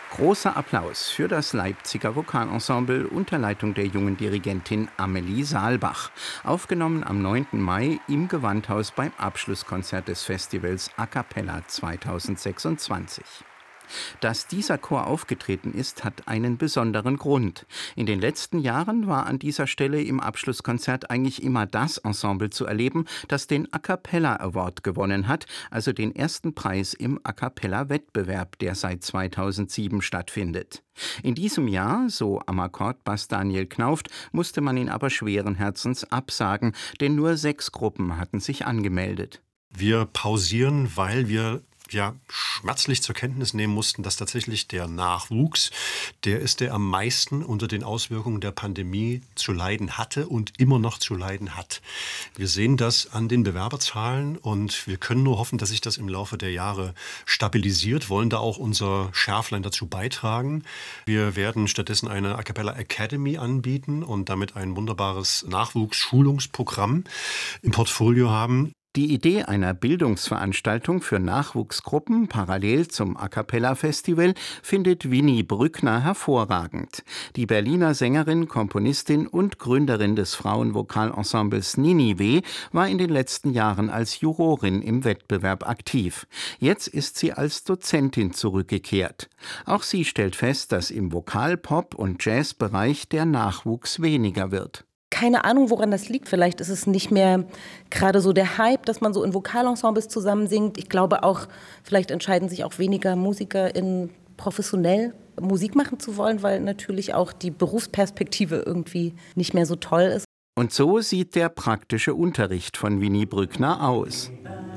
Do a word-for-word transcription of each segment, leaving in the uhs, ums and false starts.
Großer Applaus für das Leipziger Vokalensemble unter Leitung der jungen Dirigentin Amelie Saalbach. Aufgenommen am neunten Mai im Gewandhaus beim Abschlusskonzert des Festivals A Cappella zweitausendsechsundzwanzig. Dass dieser Chor aufgetreten ist, hat einen besonderen Grund. In den letzten Jahren war an dieser Stelle im Abschlusskonzert eigentlich immer das Ensemble zu erleben, das den A Cappella Award gewonnen hat, also den ersten Preis im A Cappella-Wettbewerb, der seit zweitausendsieben stattfindet. In diesem Jahr, so am Akkordbass Daniel Knauft, musste man ihn aber schweren Herzens absagen, denn nur sechs Gruppen hatten sich angemeldet. Wir pausieren, weil wir ja schmerzlich zur Kenntnis nehmen mussten, dass tatsächlich der Nachwuchs, der ist, der am meisten unter den Auswirkungen der Pandemie zu leiden hatte und immer noch zu leiden hat. Wir sehen das an den Bewerberzahlen und wir können nur hoffen, dass sich das im Laufe der Jahre stabilisiert, wollen da auch unser Schärflein dazu beitragen. Wir werden stattdessen eine A Cappella Academy anbieten und damit ein wunderbares Nachwuchsschulungsprogramm im Portfolio haben. Die Idee einer Bildungsveranstaltung für Nachwuchsgruppen parallel zum A Cappella Festival findet Winnie Brückner hervorragend. Die Berliner Sängerin, Komponistin und Gründerin des Frauenvokalensembles Ninive war in den letzten Jahren als Jurorin im Wettbewerb aktiv. Jetzt ist sie als Dozentin zurückgekehrt. Auch sie stellt fest, dass im Vokal-, Pop- und Jazzbereich der Nachwuchs weniger wird. Keine Ahnung, woran das liegt. Vielleicht ist es nicht mehr gerade so der Hype, dass man so in Vokalensembles zusammen singt. Ich glaube auch, vielleicht entscheiden sich auch weniger MusikerInnen professionell Musik machen zu wollen, weil natürlich auch die Berufsperspektive irgendwie nicht mehr so toll ist. Und so sieht der praktische Unterricht von Winnie Brückner aus.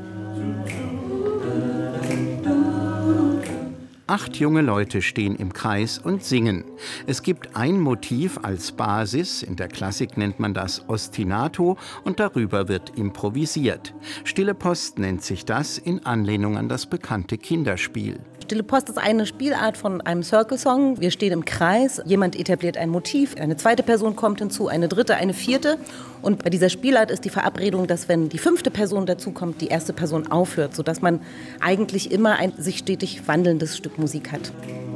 Acht junge Leute stehen im Kreis und singen. Es gibt ein Motiv als Basis, in der Klassik nennt man das Ostinato, und darüber wird improvisiert. Stille Post nennt sich das in Anlehnung an das bekannte Kinderspiel. Stille Post ist eine Spielart von einem Circle-Song. Wir stehen im Kreis, jemand etabliert ein Motiv, eine zweite Person kommt hinzu, eine dritte, eine vierte. Und bei dieser Spielart ist die Verabredung, dass wenn die fünfte Person dazukommt, die erste Person aufhört, sodass man eigentlich immer ein sich stetig wandelndes Stück Musik hat.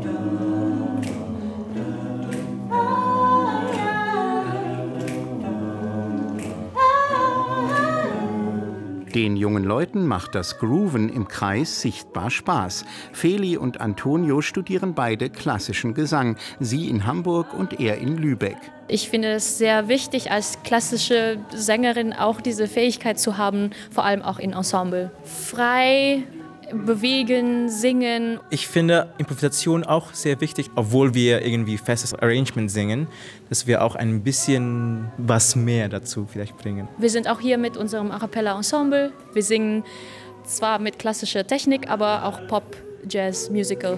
Den jungen Leuten macht das Grooven im Kreis sichtbar Spaß. Feli und Antonio studieren beide klassischen Gesang, sie in Hamburg und er in Lübeck. Ich finde es sehr wichtig, als klassische Sängerin auch diese Fähigkeit zu haben, vor allem auch in Ensemble. Frei bewegen, singen. Ich finde Improvisation auch sehr wichtig, obwohl wir irgendwie festes Arrangement singen, dass wir auch ein bisschen was mehr dazu vielleicht bringen. Wir sind auch hier mit unserem A Cappella Ensemble. Wir singen zwar mit klassischer Technik, aber auch Pop, Jazz, Musical.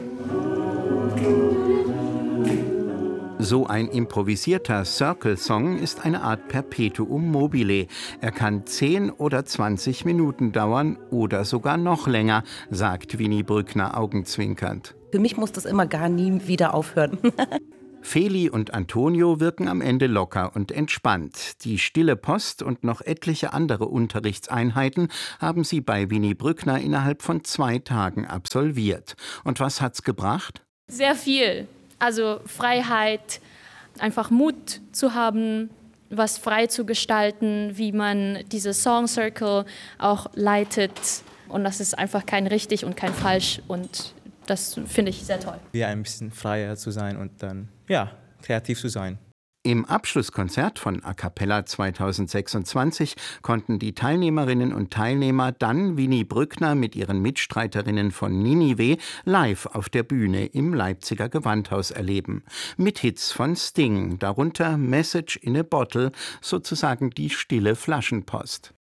So ein improvisierter Circle-Song ist eine Art Perpetuum mobile. Er kann zehn oder zwanzig Minuten dauern oder sogar noch länger, sagt Winnie Brückner augenzwinkernd. Für mich muss das immer gar nie wieder aufhören. Feli und Antonio wirken am Ende locker und entspannt. Die Stille Post und noch etliche andere Unterrichtseinheiten haben sie bei Winnie Brückner innerhalb von zwei Tagen absolviert. Und was hat's gebracht? Sehr viel. Also Freiheit, einfach Mut zu haben, was frei zu gestalten, wie man diese Song Circle auch leitet. Und das ist einfach kein richtig und kein falsch. Und das finde ich sehr toll. Ja, ein bisschen freier zu sein und dann, ja, kreativ zu sein. Im Abschlusskonzert von A Cappella zweitausendsechsundzwanzig konnten die Teilnehmerinnen und Teilnehmer dann Winnie Brückner mit ihren Mitstreiterinnen von Ninive live auf der Bühne im Leipziger Gewandhaus erleben. Mit Hits von Sting, darunter Message in a Bottle, sozusagen die stille Flaschenpost.